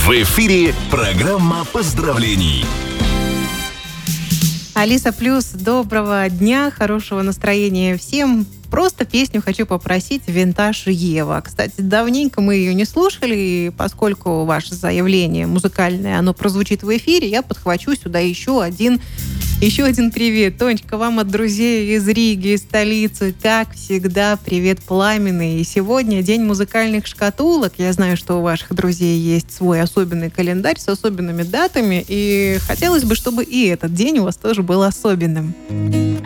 В эфире программа поздравлений. Алиса Плюс, доброго дня, хорошего настроения всем. Просто песню хочу попросить «Винтаж Ева». Кстати, давненько мы ее не слушали, и поскольку ваше заявление музыкальное, оно прозвучит в эфире, я подхвачу сюда еще один привет. Тонечка, вам от друзей из Риги, из столицы. Как всегда, привет пламенный. И сегодня день музыкальных шкатулок. Я знаю, что у ваших друзей есть свой особенный календарь с особенными датами. И хотелось бы, чтобы и этот день у вас тоже был особенным.